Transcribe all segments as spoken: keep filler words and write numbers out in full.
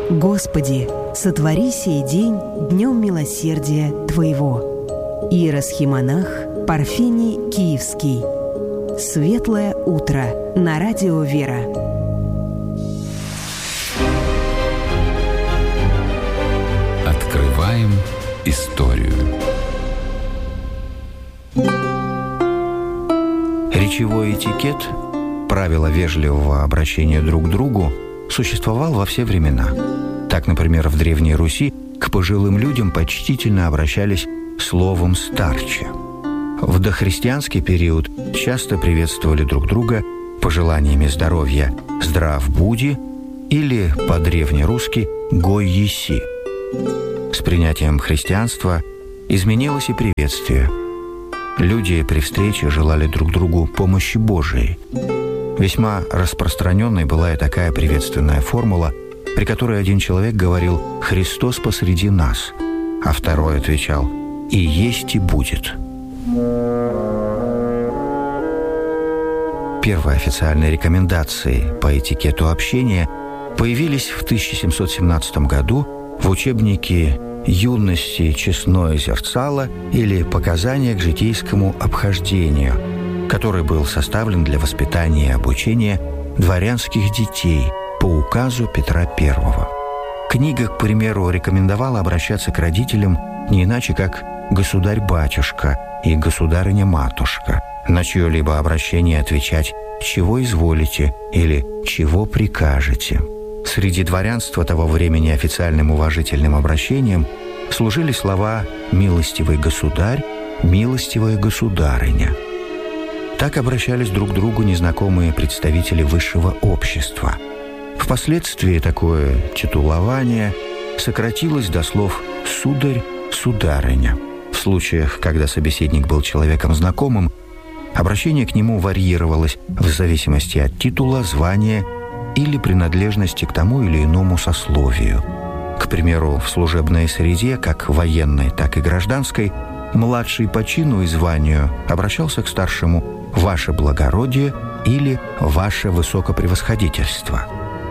Господи, сотвори сей день днем милосердия Твоего. Иеросхимонах Парфений Киевский. Светлое утро на радио «Вера». Открываем историю. Речевой этикет, правило вежливого обращения друг к другу, существовал во все времена. Так, например, в Древней Руси к пожилым людям почтительно обращались словом «старче». В дохристианский период часто приветствовали друг друга пожеланиями здоровья «здрав буди» или по-древнерусски «гой еси». С принятием христианства изменилось и приветствие. Люди при встрече желали друг другу помощи Божией. Весьма распространенной была и такая приветственная формула, при которой один человек говорил «Христос посреди нас», а второй отвечал «И есть и будет». Первые официальные рекомендации по этикету общения появились в тысяча семьсот семнадцатом году в учебнике «Юности честное зерцало» или «Показания к житейскому обхождению», который был составлен для воспитания и обучения дворянских детей по указу Петра Первого. Книга, к примеру, рекомендовала обращаться к родителям не иначе, как «государь-батюшка» и «государыня-матушка», на чье-либо обращение отвечать «чего изволите» или «чего прикажете». Среди дворянства того времени официальным уважительным обращением служили слова «милостивый государь», «милостивая государыня». Так обращались друг к другу незнакомые представители высшего общества. Впоследствии такое титулование сократилось до слов «сударь», «сударыня». В случаях, когда собеседник был человеком знакомым, обращение к нему варьировалось в зависимости от титула, звания или принадлежности к тому или иному сословию. К примеру, в служебной среде, как военной, так и гражданской, младший по чину и званию обращался к старшему «Ваше благородие» или «Ваше высокопревосходительство».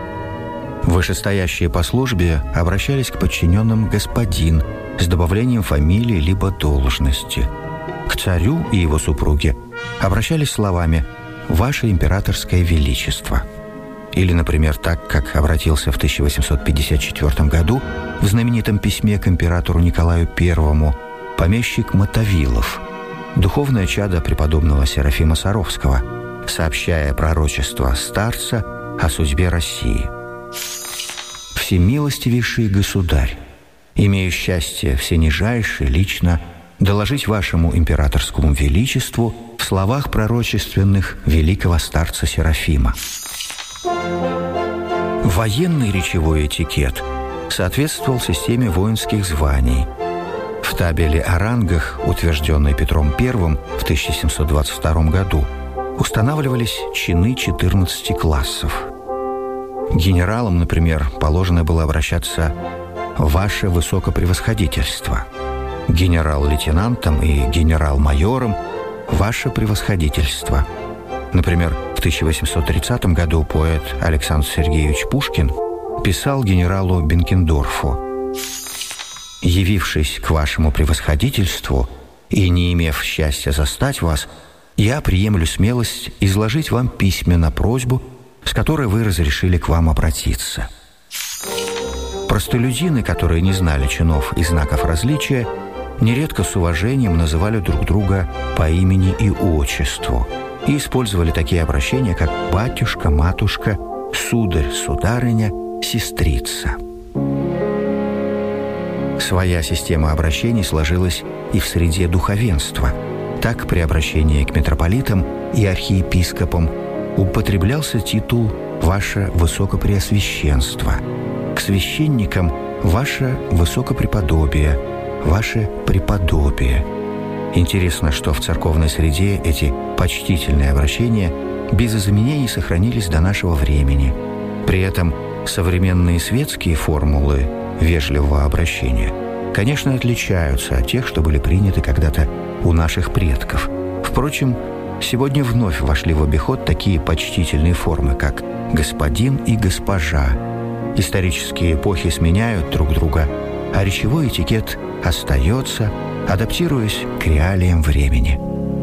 Вышестоящие по службе обращались к подчиненным «господин» с добавлением фамилии либо должности. К царю и его супруге обращались словами «Ваше императорское величество». Или, например, так, как обратился в тысяча восемьсот пятьдесят четвёртом году в знаменитом письме к императору Николаю Первому помещик Мотовилов, духовное чадо преподобного Серафима Саровского, сообщая пророчество старца о судьбе России. «Всемилостивейший государь, имею счастье всенижайше лично доложить вашему императорскому величеству в словах пророчественных великого старца Серафима». Военный речевой этикет соответствовал системе воинских званий. В табеле о рангах, утвержденной Петром Первым в тысяча семьсот двадцать втором году, устанавливались чины четырнадцати классов. Генералам, например, положено было обращаться «Ваше высокопревосходительство», генерал-лейтенантам и генерал-майорам «Ваше превосходительство». Например, в тысяча восемьсот тридцатом году поэт Александр Сергеевич Пушкин писал генералу Бенкендорфу: «Явившись к вашему превосходительству и не имев счастья застать вас, я приемлю смелость изложить вам письменно просьбу, с которой вы разрешили к вам обратиться». Простолюдины, которые не знали чинов и знаков различия, нередко с уважением называли друг друга по имени и отчеству и использовали такие обращения, как «батюшка», «матушка», «сударь», «сударыня», «сестрица». Своя система обращений сложилась и в среде духовенства. Так, при обращении к митрополитам и архиепископам употреблялся титул «Ваше Высокопреосвященство», к священникам «Ваше Высокопреподобие», «Ваше Преподобие». Интересно, что в церковной среде эти почтительные обращения без изменений сохранились до нашего времени. При этом современные светские формулы вежливого обращения, конечно, отличаются от тех, что были приняты когда-то у наших предков. Впрочем, сегодня вновь вошли в обиход такие почтительные формы, как «господин» и «госпожа», Исторические эпохи сменяют друг друга, а речевой этикет остается, адаптируясь к реалиям времени.